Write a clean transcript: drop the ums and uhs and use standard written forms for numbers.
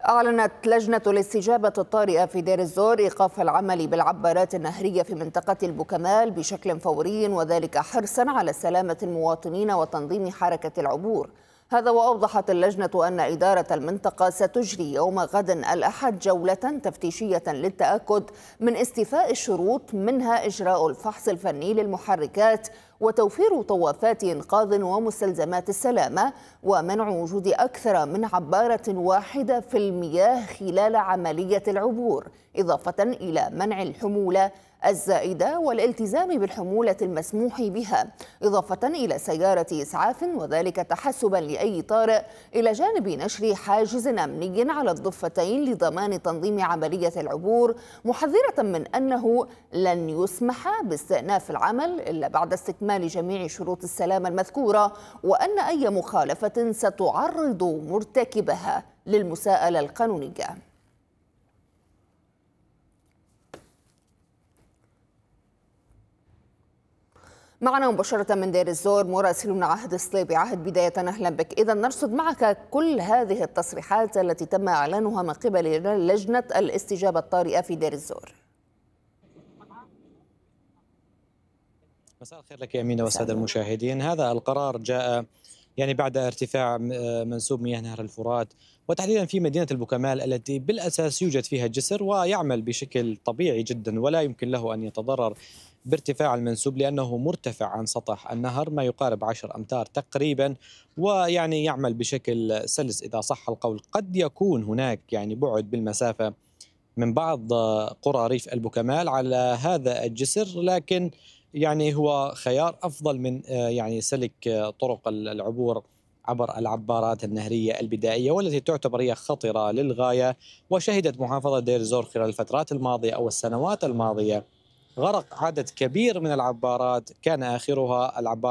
أعلنت لجنة الاستجابة الطارئة في دير الزور إيقاف العمل بالعبارات النهرية في منطقة البوكمال بشكل فوري، وذلك حرصا على سلامة المواطنين وتنظيم حركة العبور. هذا وأوضحت اللجنة أن إدارة المنطقة ستجري يوم غد الأحد جولة تفتيشية للتأكد من استيفاء الشروط، منها إجراء الفحص الفني للمحركات وتوفير طوافات إنقاذ ومستلزمات السلامة، ومنع وجود أكثر من عبارة واحدة في المياه خلال عملية العبور، إضافة إلى منع الحمولة الزائدة والالتزام بالحمولة المسموح بها، إضافة إلى سيارة إسعاف، وذلك تحسبا لأي طارئ، إلى جانب نشر حاجز أمني على الضفتين لضمان تنظيم عملية العبور، محذرة من أنه لن يسمح باستئناف العمل إلا بعد استكمال جميع شروط السلامة المذكورة، وأن أي مخالفة ستعرض مرتكبها للمساءلة القانونية. معنا مباشرة من دير الزور مراسلنا عهد الصليبي. عهد، بداية أهلا بك. إذا نرصد معك كل هذه التصريحات التي تم إعلانها من قبل لجنة الاستجابة الطارئة في دير الزور. مساء الخير لك يا أمينة والسادة المشاهدين. هذا القرار جاء بعد ارتفاع منسوب مياه نهر الفرات، وتحديدا في مدينة البوكمال التي بالأساس يوجد فيها جسر ويعمل بشكل طبيعي جدا، ولا يمكن له أن يتضرر بارتفاع المنسوب لأنه مرتفع عن سطح النهر ما يقارب 10 أمتار تقريبا، يعمل بشكل سلس إذا صح القول. قد يكون هناك بعد بالمسافة من بعض قرى ريف البوكمال على هذا الجسر، لكن هو خيار أفضل من سلك طرق العبور عبر العبارات النهرية البدائية، والتي تعتبر هي خطرة للغاية. وشهدت محافظة دير الزور خلال الفترات الماضية أو السنوات الماضية غرق عدد كبير من العبارات، كان آخرها العبارة